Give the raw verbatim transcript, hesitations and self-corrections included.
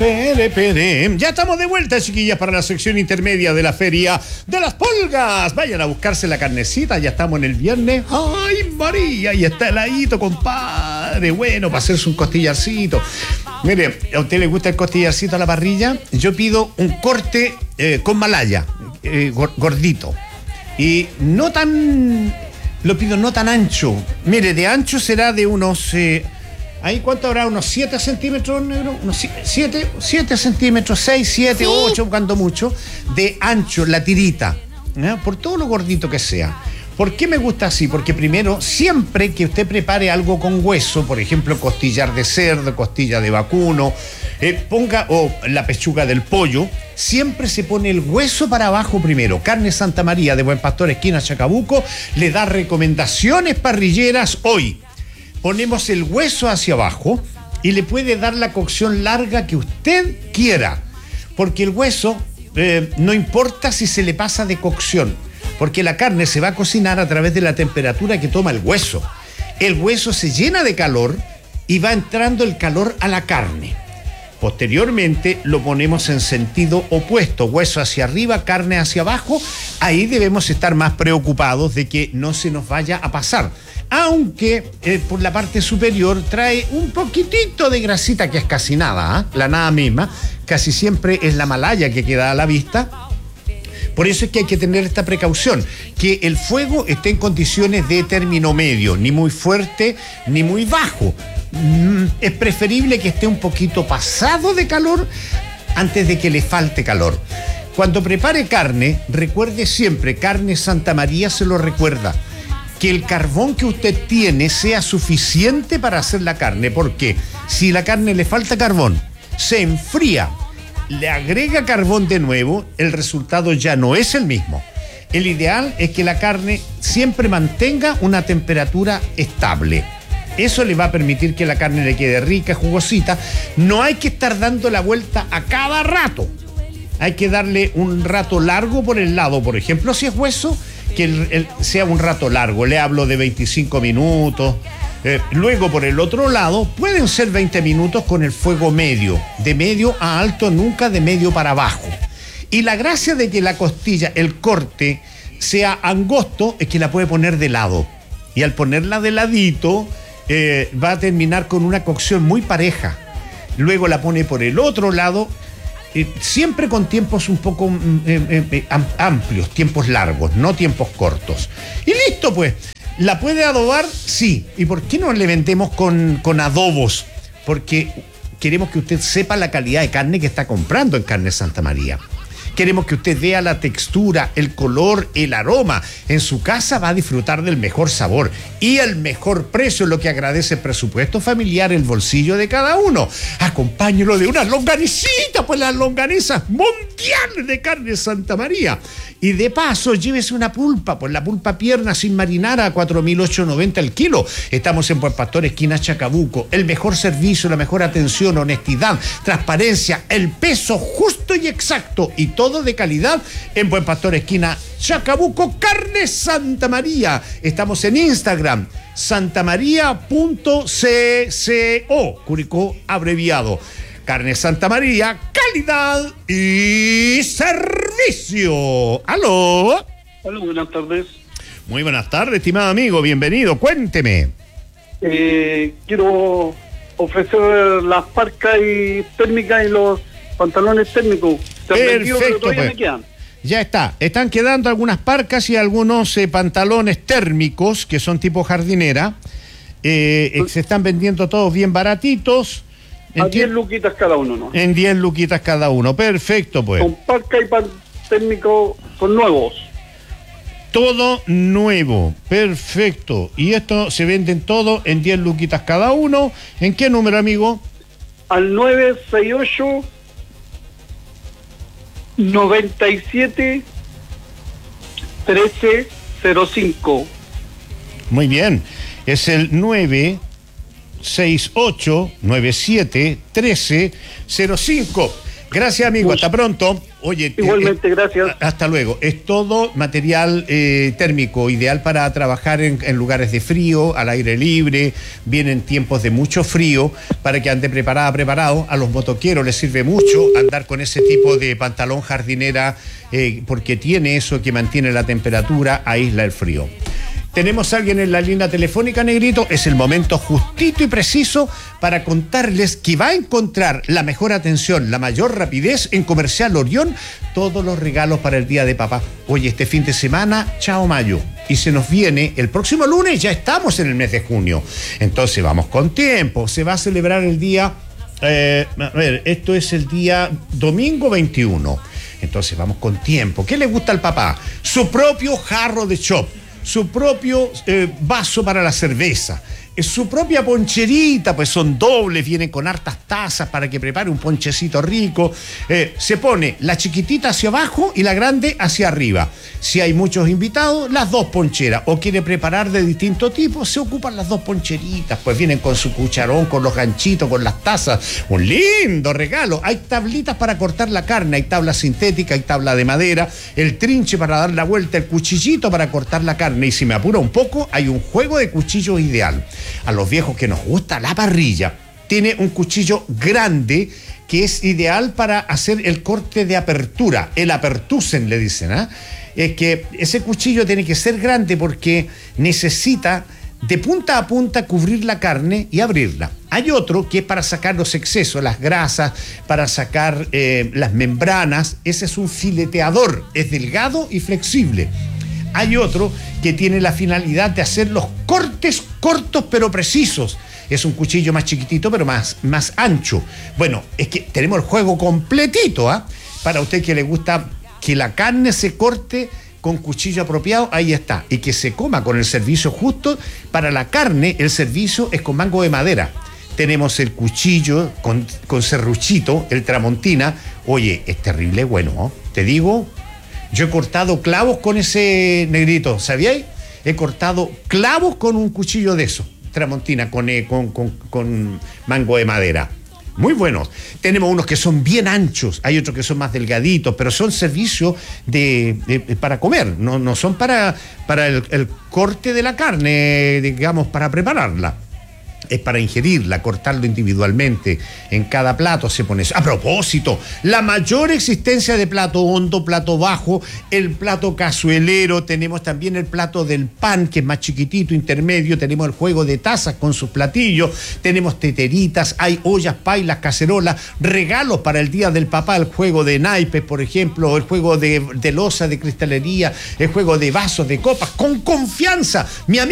Pere, pere. Ya estamos de vuelta, chiquillas, para la sección intermedia de la Feria de las Pulgas. Vayan a buscarse la carnecita, ya estamos en el viernes. ¡Ay, María! Y está heladito, compadre. Bueno, para hacerse un costillarcito. Mire, ¿a usted le gusta el costillarcito a la parrilla? Yo pido un corte eh, con malaya, eh, gordito. Y no tan... Lo pido no tan ancho. Mire, de ancho será de unos... Eh, ¿Ahí cuánto habrá? ¿Unos siete centímetros, negro? ¿Unos siete, siete centímetros? ¿seis, siete, sí. ocho, buscando mucho? De ancho, la tirita. ¿eh? Por todo lo gordito que sea. ¿Por qué me gusta así? Porque primero, siempre que usted prepare algo con hueso, por ejemplo, costillar de cerdo, costilla de vacuno, eh, ponga, o la pechuga del pollo, siempre se pone el hueso para abajo primero. Carne Santa María de Buen Pastor, esquina Chacabuco, le da recomendaciones parrilleras hoy. Ponemos el hueso hacia abajo y le puede dar la cocción larga que usted quiera, porque el hueso eh, no importa si se le pasa de cocción, porque la carne se va a cocinar a través de la temperatura que toma el hueso. El hueso se llena de calor y va entrando el calor a la carne. Posteriormente lo ponemos en sentido opuesto, hueso hacia arriba, carne hacia abajo. Ahí debemos estar más preocupados de que no se nos vaya a pasar. Aunque eh, por la parte superior trae un poquitito de grasita, que es casi nada, ¿eh? La nada misma, casi siempre es la malaya que queda a la vista. Por eso es que hay que tener esta precaución, que el fuego esté en condiciones de término medio, ni muy fuerte ni muy bajo. Mm, es preferible que esté un poquito pasado de calor antes de que le falte calor. Cuando prepare carne, recuerde siempre, Carne Santa María se lo recuerda, que el carbón que usted tiene sea suficiente para hacer la carne, porque si la carne le falta carbón, se enfría, le agrega carbón de nuevo, el resultado ya no es el mismo. El ideal es que la carne siempre mantenga una temperatura estable. Eso le va a permitir que la carne le quede rica, jugosita. No hay que estar dando la vuelta a cada rato. Hay que darle un rato largo por el lado. Por ejemplo, si es hueso, que el, el, sea un rato largo. Le hablo de veinticinco minutos. Eh, luego, por el otro lado, pueden ser veinte minutos con el fuego medio. De medio a alto, nunca de medio para abajo. Y la gracia de que la costilla, el corte, sea angosto, es que la puede poner de lado. Y al ponerla de ladito, eh, va a terminar con una cocción muy pareja. Luego la pone por el otro lado, eh, siempre con tiempos un poco eh, eh, amplios, tiempos largos, no tiempos cortos. Y listo, pues. ¿La puede adobar? Sí. ¿Y por qué no le vendemos con, con adobos? Porque queremos que usted sepa la calidad de carne que está comprando en Carne Santa María. Queremos que usted vea la textura, el color, el aroma. En su casa va a disfrutar del mejor sabor y el mejor precio, lo que agradece el presupuesto familiar, el bolsillo de cada uno. Acompáñelo de una longanicita, pues las longanizas mundiales de Carne Santa María. Y de paso, llévese una pulpa, pues la pulpa pierna sin marinar a cuatro mil ochocientos noventa el kilo. Estamos en Buen Pastor, esquina Chacabuco. El mejor servicio, la mejor atención, honestidad, transparencia, el peso justo y exacto y todo de calidad en Buen Pastor, esquina Chacabuco, Carne Santa María. Estamos en Instagram, santamaría punto cco, Curicó abreviado. Carne Santa María, calidad y servicio. ¿Aló? Hola, buenas tardes. Muy buenas tardes, estimado amigo, bienvenido, cuénteme. Eh, quiero ofrecer las parcas y térmicas y los pantalones térmicos. Perfecto, pues. Me quedan. Ya está, están quedando algunas parcas y algunos eh, pantalones térmicos que son tipo jardinera. Eh, eh, se están vendiendo todos bien baratitos. A diez luquitas cada uno, ¿no? En diez luquitas cada uno, perfecto, pues. Con parca y pan térmico son nuevos. Todo nuevo, perfecto. Y esto se venden todo en diez luquitas cada uno. ¿En qué número, amigo? Al nueve seis ocho, noventa y siete, trece cero cinco. Muy bien, es el nueve seis ocho nueve siete trece cero cinco. Gracias, amigo. Mucho. Hasta pronto. Oye, Igualmente, eh, gracias. Hasta luego. Es todo material eh, térmico, ideal para trabajar en, en lugares de frío, al aire libre. Vienen tiempos de mucho frío para que ande preparada, preparado. A los motoqueros les sirve mucho andar con ese tipo de pantalón jardinera eh, porque tiene eso que mantiene la temperatura, aísla el frío. Tenemos a alguien en la línea telefónica, Negrito. Es el momento justito y preciso para contarles que va a encontrar la mejor atención, la mayor rapidez en Comercial Orión. Todos los regalos para el Día de Papá. Oye, este fin de semana, chao mayo. Y se nos viene el próximo lunes, ya estamos en el mes de junio. Entonces vamos con tiempo. Se va a celebrar el día... Eh, a ver, esto es el día domingo veintiuno. Entonces vamos con tiempo. ¿Qué le gusta al papá? Su propio jarro de chop. Su propio eh, vaso para la cerveza, eh, su propia poncherita, pues son dobles, vienen con hartas tazas para que prepare un ponchecito rico. Eh, se pone la chiquitita hacia abajo y la grande hacia arriba. Si hay muchos invitados, las dos poncheras. O quiere preparar de distinto tipo, se ocupan las dos poncheritas. Pues vienen con su cucharón, con los ganchitos, con las tazas. Un lindo regalo. Hay tablitas para cortar la carne, hay tabla sintética, hay tabla de madera, el trinche para dar la vuelta, el cuchillito para cortar la carne. Y si me apura un poco, hay un juego de cuchillos ideal. A los viejos que nos gusta la parrilla, tiene un cuchillo grande que es ideal para hacer el corte de apertura. El apertusen le dicen, ¿ah? ¿eh? Es que ese cuchillo tiene que ser grande porque necesita de punta a punta cubrir la carne y abrirla. Hay otro que es para sacar los excesos, las grasas, para sacar eh, las membranas. Ese es un fileteador, es delgado y flexible. Hay otro que tiene la finalidad de hacer los cortes cortos pero precisos. Es un cuchillo más chiquitito pero más, más ancho. Bueno, es que tenemos el juego completito, ¿ah? ¿eh? Para usted que le gusta que la carne se corte con cuchillo apropiado, ahí está. Y que se coma con el servicio justo. Para la carne, el servicio es con mango de madera. Tenemos el cuchillo con, con serruchito, el Tramontina. Oye, es terrible bueno, ¿no? Te digo, yo he cortado clavos con ese, Negrito, ¿sabíais? He cortado clavos con un cuchillo de eso, Tramontina, con, eh, con, con, con mango de madera. Muy buenos. Tenemos unos que son bien anchos, hay otros que son más delgaditos, pero son servicios de, de, para comer, no, no son para, para el, el corte de la carne, digamos, para prepararla. Es para ingerirla, cortarlo individualmente. En cada plato se pone eso. A propósito, la mayor existencia de plato hondo, plato bajo, el plato cazuelero, tenemos también el plato del pan, que es más chiquitito, intermedio, tenemos el juego de tazas con sus platillos, tenemos teteritas, hay ollas, pailas, cacerolas, regalos para el Día del Papá, el juego de naipes, por ejemplo, el juego de, de loza, de cristalería, el juego de vasos, de copas, con confianza. Mi amigo